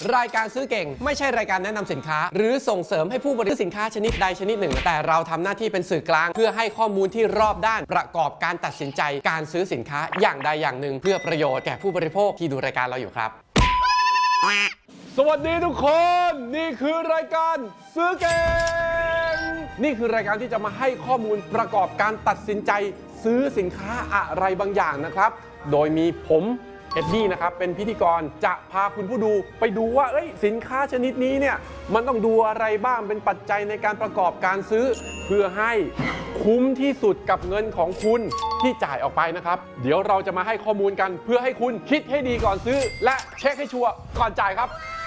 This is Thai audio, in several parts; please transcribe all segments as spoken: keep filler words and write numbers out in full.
รายการซื้อเก่งไม่ใช่รายการแนะนำสินค้าหรือส่งเสริมให้ผู้บริโภคสินค้าชนิดใดชนิดหนึ่งแต่เราทำหน้าที่เป็นสื่อกลางเพื่อให้ข้อมูลที่รอบด้านประกอบการตัดสินใจการซื้อสินค้าอย่างใดอย่างหนึ่งเพื่อประโยชน์แก่ผู้บริโภคที่ดูรายการเราอยู่ครับสวัสดีทุกคนนี่คือรายการซื้อเก่งนี่คือรายการที่จะมาให้ข้อมูลประกอบการตัดสินใจซื้อสินค้าอะไรบางอย่างนะครับโดยมีผมเอ็ดดี้นะครับเป็นพิธีกรจะพาคุณผู้ดูไปดูว่าเอ้ยสินค้าชนิดนี้เนี่ยมันต้องดูอะไรบ้างเป็นปัจจัยในการประกอบการซื้อเพื่อให้คุ้มที่สุดกับเงินของคุณที่จ่ายออกไปนะครับเดี๋ยวเราจะมาให้ข้อมูลกันเพื่อให้คุณคิดให้ดีก่อนซื้อและเช็คให้ชัวร์ก่อนจ่ายครับ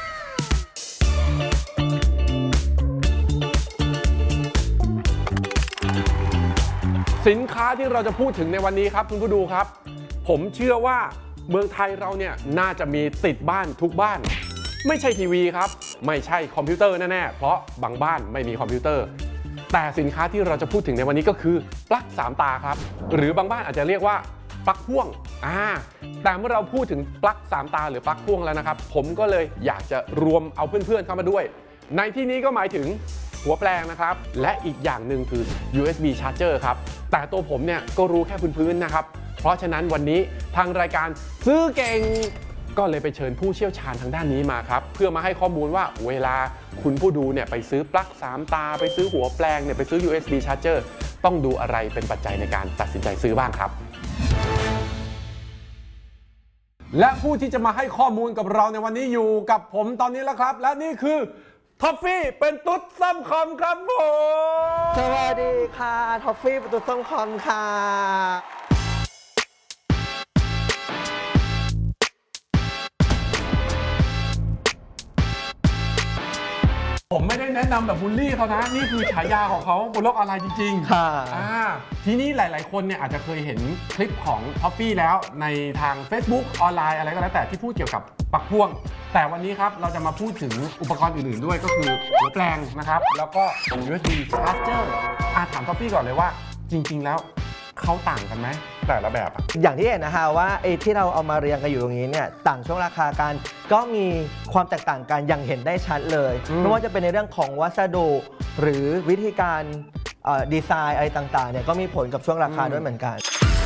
สินค้าที่เราจะพูดถึงในวันนี้ครับคุณผู้ดูครับผมเชื่อว่าเมืองไทยเราเนี่ยน่าจะมีติดบ้านทุกบ้านไม่ใช่ทีวีครับไม่ใช่คอมพิวเตอร์แน่ๆเพราะบางบ้านไม่มีคอมพิวเตอร์แต่สินค้าที่เราจะพูดถึงในวันนี้ก็คือปลั๊กสามตาครับหรือบางบ้านอาจจะเรียกว่าปลั๊กพ่วงอ่าแต่เมื่อเราพูดถึงปลั๊กสามตาหรือปลั๊กพ่วงแล้วนะครับผมก็เลยอยากจะรวมเอาเพื่อนๆเข้ามาด้วยในที่นี้ก็หมายถึงหัวแปลงนะครับและอีกอย่างหนึ่งคือ ยู เอส บี Charger ครับแต่ตัวผมเนี่ยก็รู้แค่พื้นๆนะครับเพราะฉะนั้นวันนี้ทางรายการซื้อเก่งก็เลยไปเชิญผู้เชี่ยวชาญทางด้านนี้มาครับเพื่อมาให้ข้อมูลว่าเวลาคุณผู้ดูเนี่ยไปซื้อปลั๊กสามตาไปซื้อหัวแปลงเนี่ยไปซื้อ ยู เอส บี Charger ต้องดูอะไรเป็นปัจจัยในการตัดสินใจซื้อบ้างครับและผู้ที่จะมาให้ข้อมูลกับเราในวันนี้อยู่กับผมตอนนี้แล้วครับและนี่คือท็อฟฟี่เป็นตุ๊ดซ้ำคอมครับผมสวัสดีค่ะท็อฟฟี่เป็นตุ๊ดซ้ำคอมค่ะผมไม่ได้แนะนำแบบบูลลี่เขานะนี่คือฉายาของเขาบนโลกออนไลน์จริงๆค่ะอ่าทีนี้หลายๆคนเนี่ยอาจจะเคยเห็นคลิปของท็อฟฟี่แล้วในทาง Facebook ออนไลน์อะไรก็แล้วแต่ที่พูดเกี่ยวกับปลั๊กพ่วงแต่วันนี้ครับเราจะมาพูดถึงอุปกรณ์อื่นๆด้วยก็คือหัวแปลงนะครับแล้วก็ ยู เอส บี Charger อ่าถามท็อฟฟี่ก่อนเลยว่าจริงๆแล้วเขาต่างกันไหมแต่ละแบบอย่างที่เห็นนะคะว่าไอ้ที่เราเอามาเรียงกันอยู่ตรงนี้เนี่ยต่างช่วงราคากันก็มีความแตกต่างกันอย่างเห็นได้ชัดเลยไม่ว่าจะเป็นในเรื่องของวัสดุหรือวิธีการดีไซน์อะไรต่างๆเนี่ยก็มีผลกับช่วงราคาด้วยเหมือนกัน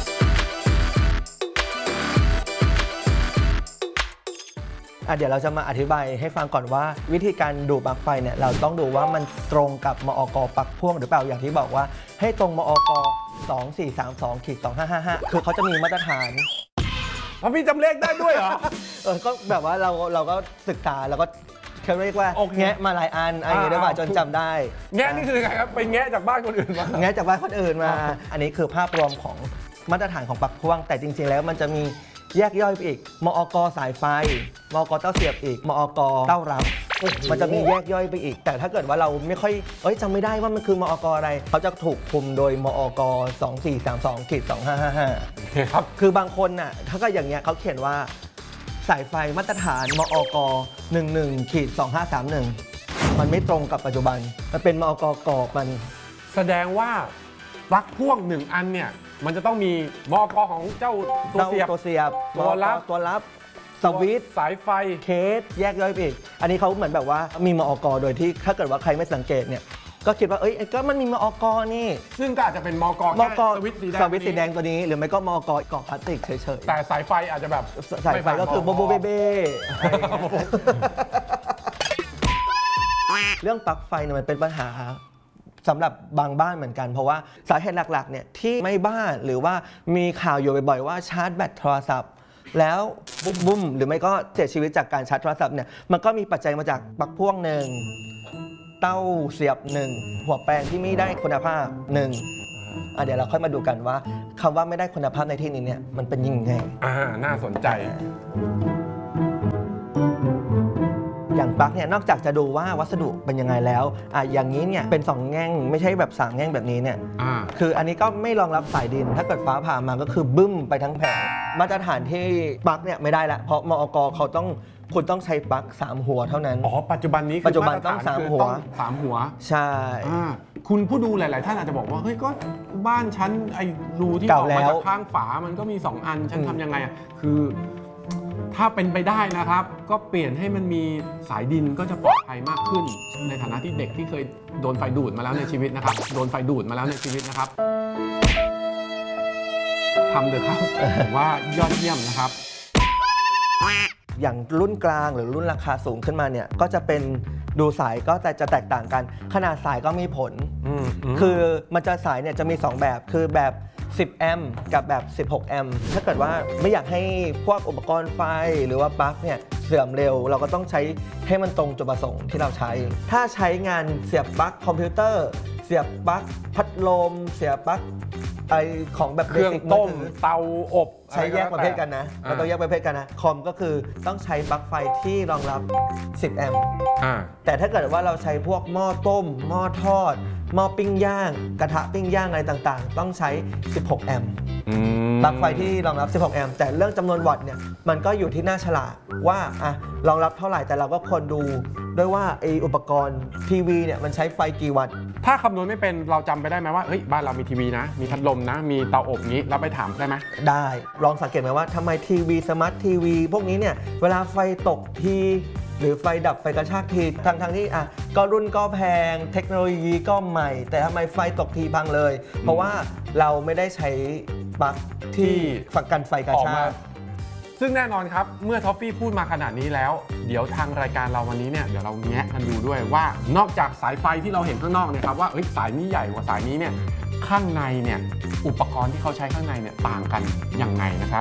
เดี๋ยวเราจะมาอธิบายให้ฟังก่อนว่าวิธีการดูปลั๊กไฟเนี่ยเราต้องดูว่ามันตรงกับมอก.ปลั๊กพ่วงหรือเปล่าอย่างที่บอกว่าให้ตรงมอก. สองสี่สามสอง สองห้าห้าห้าคือเขาจะมีมาตรฐานพอพี่จำเลขได้ด้วยเหรอเออก็แบบว่าเราเราก็ศึกษาแล้วก็เขาเรียกว่าแงะมาหลายอันอะไรอย่างเงี้ยได้ป่ะจนจำได้แงะนี่คือไงครับไปแงะจากบ้านคนอื่นมาแงะจากบ้านคนอื่นมาอันนี้คือภาพรวมของมาตรฐานของปลั๊กพ่วงแต่จริงๆแล้วมันจะมีแยกย่อยไปอีกมอก.สายไฟมอก.เต้าเสียบอีกมอก.เต้ารับมันจะมีแยกย่อยไปอีกแต่ถ้าเกิดว่าเราไม่ค่อยเอ้ยจำไม่ได้ว่ามันคือมอก.อะไรเขาจะถูกคุมโดยมอก. สองสี่สามสอง สองห้าห้าห้าครับคือบางคนน่ะถ้าก็อย่างเงี้ยเขาเขียนว่าสายไฟมาตรฐานมอก. หนึ่งหนึ่ง สองห้าสามหนึ่งมันไม่ตรงกับปัจจุบันมันเป็นมอก.กอบมันแสดงว่าปลั๊กพ่วงหนึ่งอันเนี่ยมันจะต้องมีมอก.ของเจ้าตัวเสียบตัวเสียบตัวรับตัวรับสวิตช์สายไฟเคสแยกย่อยไปอีกอันนี้เขาเหมือนแบบว่ามีมอก.โดยที่ถ้าเกิดว่าใครไม่สังเกตเนี่ยก็คิดว่าเอ้ยก็มันมีมอก.นี่ซึ่งก็อาจจะเป็นมอก. มอก.สวิตช์สีแดงสวิตช์สีแดงตัวนี้หรือไม่ก็มอก.กรอบพลาสติกเฉยๆแต่สายไฟอาจจะแบบสายไฟก็คือโบโบเบเบ้เรื่องปลั๊กไฟเนี่ยมันเป็นปัญหาสำหรับบางบ้านเหมือนกันเพราะว่าสาเหตุหลักๆเนี่ยที่ไม่บ้านหรือว่ามีข่าวอยู่บ่อยๆว่าชาร์จแบตโทรศัพท์แล้วบุ้มบุ้มหรือไม่ก็เสียชีวิตจากการชาร์จโทรศัพท์เนี่ยมันก็มีปัจจัยมาจากปลั๊กพ่วงหนึ่งเต้าเสียบหนึ่งหัวแปลงที่ไม่ได้คุณภาพหนึ่งเดี๋ยวเราค่อยมาดูกันว่าคำว่าไม่ได้คุณภาพในที่นี้เนี่ยมันเป็นยังไงอ่าน่าสนใจอย่างปลั๊กเนี่ยนอกจากจะดูว่าวัสดุเป็นยังไงแล้วอ่ะอย่างนี้เนี่ยเป็นสองแง่งไม่ใช่แบบสามแง่งแบบนี้เนี่ยคืออันนี้ก็ไม่รองรับสายดินถ้าเกิดฟ้าผ่ามาก็คือบึ้มไปทั้งแผงมาตรฐานที่ปลั๊กเนี่ยไม่ได้ละเพราะมอก.เขาต้องคุณต้องใช้ปลั๊กสามหัวเท่านั้นอ๋อปัจจุบันนี้ปัจจุบันต้องสามหัวสามหัวใช่คุณผู้ดูหลายๆท่านอาจจะบอกว่าเฮ้ยก็บ้านฉันไอ้รูที่ออกมาจากข้างฝามันก็มีสองอันฉันทำยังไงอ่ะคือถ้าเป็นไปได้นะครับก็เปลี่ยนให้มันมีสายดินก็จะปลอดภัยมากขึ้นในฐานะที่เด็กที่เคยโดนไฟดูดมาแล้วในชีวิตนะครับโดนไฟดูดมาแล้วในชีวิตนะครับทำเถอะครับผมว่ายอดเยี่ยมนะครับอย่างรุ่นกลางหรือรุ่นราคาสูงขึ้นมาเนี่ยก็จะเป็นดูสายก็แต่จะแตกต่างกันขนาดสายก็มีผลคือมันจะสายเนี่ยจะมีสองแบบคือแบบสิบแอมป์กับแบบสิบหกแอมป์ถ้าเกิดว่าไม่อยากให้พวกอุปกรณ์ไฟหรือว่าปลั๊กเนี่ยเสื่อมเร็วเราก็ต้องใช้ให้มันตรงจุดประสงค์ที่เราใช้ถ้าใช้งานเสียบปลั๊กคอมพิวเตอร์เสียบปลั๊กพัดลมเสียบปลั๊กไอของแบบเครื่องต้มเตาอบใช้แยกประเภทกันนะเราต้องแยกประเภทกันนะคอมก็คือต้องใช้ปลั๊กไฟที่รองรับสิบแอมป์แต่ถ้าเกิดว่าเราใช้พวกหม้อต้มหม้อทอดหม้อปิ้งย่างกระทะปิ้งย่างอะไรต่างๆต้องใช้สิบหกแอมป์ปลั๊กไฟที่รองรับสิบหกแอมป์แต่เรื่องจำนวนวัตต์เนี่ยมันก็อยู่ที่หน้าฉลากว่าอ่ะรองรับเท่าไหร่แต่เราก็ควรดูด้วยว่าไออุปกรณ์ทีวีเนี่ยมันใช้ไฟกี่วัตต์ถ้าคำนวณไม่เป็นเราจำไปได้ไหมว่าเฮ้ยบ้านเรามีทีวีนะมีพัดลมนะมีเตาอบนี้เราไปถามได้ไหมได้ลองสังเกตไหมว่าทำไมทีวีสมาร์ททีวีพวกนี้เนี่ยเวลาไฟตกทีหรือไฟดับไฟกระชากทีทั้งทั้งที่อ่ะก็รุ่นก็แพงเทคโนโลยีก็ใหม่แต่ทำไมไฟตกทีพังเลยเพราะว่าเราไม่ได้ใช้ปลั๊กที่ฝักกันไฟกระชากซึ่งแน่นอนครับเมื่อท็อฟฟี่พูดมาขนาดนี้แล้วเดี๋ยวทางรายการเราวันนี้เนี่ยเดี๋ยวเราแงะกันดูด้วยว่านอกจากสายไฟที่เราเห็นข้างนอกเนี่ยครับว่าสายนี้ใหญ่กว่าสายนี้เนี่ยข้างในเนี่ยอุปกรณ์ที่เขาใช้ข้างในเนี่ยต่างกันยังไงนะครับ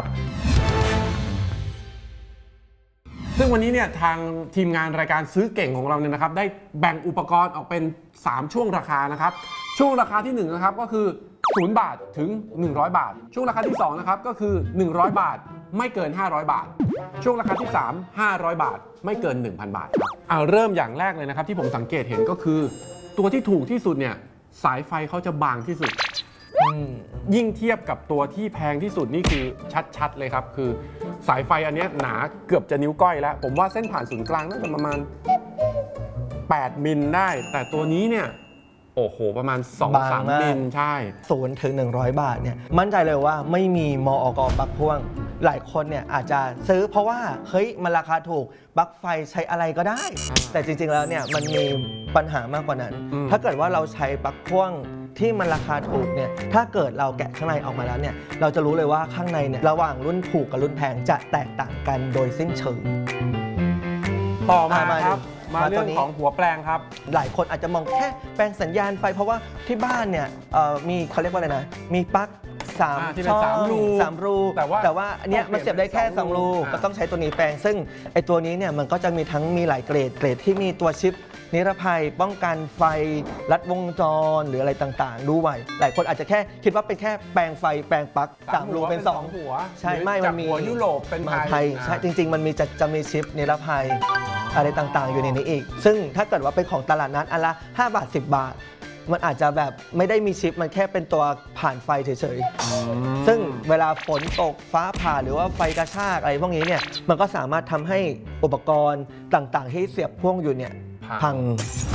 ซึ่งวันนี้เนี่ยทางทีมงานรายการซื้อเก่งของเราเนี่ยนะครับได้แบ่งอุปกรณ์ออกเป็นสามช่วงราคานะครับช่วงราคาที่หนึ่งนะครับก็คือศูนย์บาทถึงหนึ่งร้อยบาทช่วงราคาที่สองนะครับก็คือหนึ่งร้อยบาทไม่เกินห้าร้อยบาทช่วงราคาที่สาม ห้าร้อยบาทไม่เกิน หนึ่งพัน บาทเอาเริ่มอย่างแรกเลยนะครับที่ผมสังเกตเห็นก็คือตัวที่ถูกที่สุดเนี่ยสายไฟเขาจะบางที่สุดยิ่งเทียบกับตัวที่แพงที่สุดนี่คือชัดๆเลยครับคือสายไฟอันนี้หนาเกือบจะนิ้วก้อยแล้วผมว่าเส้นผ่านศูนย์กลางน่าจะประมาณแปดมิลได้แต่ตัวนี้เนี่ยโอ้โหประมาณ สองถึงสาม มิลใช่ศูนย์ถึงหนึ่งร้อยบาทเนี่ยมั่นใจเลยว่าไม่มีมอก.ปลั๊กพ่วงหลายคนเนี่ยอาจจะซื้อเพราะว่าเฮ้ยมันราคาถูกปลั๊กไฟใช้อะไรก็ได้แต่จริงๆแล้วเนี่ยมันมีปัญหามากกว่านั้นถ้าเกิดว่าเราใช้ปลั๊กพ่วงที่มันราคาถูกเนี่ยถ้าเกิดเราแกะข้างในออกมาแล้วเนี่ยเราจะรู้เลยว่าข้างในเนี่ยระหว่างรุ่นถูกกับรุ่นแพงจะแตกต่างกันโดยสิ้นเชิงต่อมาครับมาเรื่องของหัวแปลงครับหลายคนอาจจะมองแค่แปลงสัญญาณไฟเพราะว่าที่บ้านเนี่ยมีเขาเรียกว่าอะไรนะมีปลั๊กสามช่องสามรูสามรูแต่ว่าแต่ว่าอันเนี้ยมันเสียบได้แค่สองรูก็ต้องใช้ตัวนี้แปลงซึ่งไอตัวนี้เนี่ยมันก็จะมีทั้งมีหลายเกรดเกรดที่มีตัวชิปนิรภัยป้องกันไฟลัดวงจรหรืออะไรต่างๆด้วยหลายคนอาจจะแค่คิดว่าเป็นแค่แปลงไฟแปลงปลั๊กสามรูเป็นสองหัวใช่ไม่มันมีหัวยุโรปเป็นไทยใช่จริงๆมันมีจะจะมีชิปนิรภัยอะไรต่างๆอยู่ในนี้อีกซึ่งถ้าเกิดว่าเป็นของตลาดนัดอันละห้าบาทสิบบาทมันอาจจะแบบไม่ได้มีชิปมันแค่เป็นตัวผ่านไฟเฉยๆซึ่งเวลาฝนตกฟ้าผ่าหรือว่าไฟกระชากอะไรพวกนี้เนี่ยมันก็สามารถทำให้อุปกรณ์ต่างๆที่เสียบพ่วงอยู่เนี่ยพัง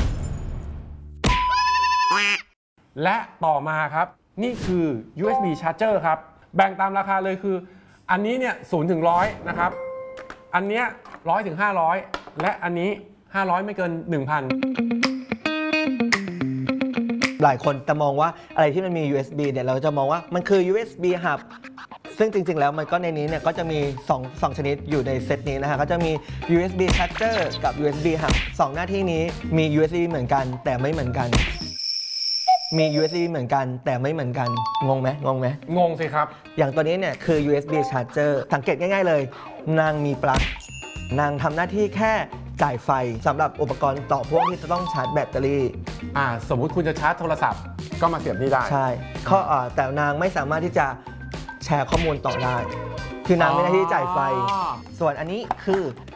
และต่อมาครับนี่คือ ยู เอส บี Charger ครับแบ่งตามราคาเลยคืออันนี้เนี่ยศูนย์ถึงร้อยนะครับอันเนี้ยร้อยถึงห้าร้อยและอันนี้ห้าร้อยไม่เกิน หนึ่งพันหลายคนจะมองว่าอะไรที่มันมี ยู เอส บี เนี่ยเราจะมองว่ามันคือ ยู เอส บี Hub ซึ่งจริงๆแล้วมันก็ในนี้เนี่ยก็จะมี2 2ชนิดอยู่ในเซตนี้นะฮะก็จะมี ยู เอส บี Charger กับ ยู เอส บี Hub สองหน้าที่นี้มี ยู เอส บี เหมือนกันแต่ไม่เหมือนกันมี ยู เอส บี เหมือนกันแต่ไม่เหมือนกันงงไหมงงไหมงงสิครับอย่างตัวนี้เนี่ยคือ ยู เอส บี Charger สังเกตง่ายๆเลยนางมีปลั๊กนางทำหน้าที่แค่จ่ายไฟสำหรับอุปกรณ์ต่อพ่วงที่จะต้องชาร์จแบตเตอรี่อ่าสมมุติคุณจะชาร์จโทรศัพท์ก็มาเสียบนี่ได้ใช่ข้อแต่นางไม่สามารถที่จะแชร์ข้อมูลต่อได้คือนางไม่ได้ที่จ่ายไฟส่วนอันนี้คือ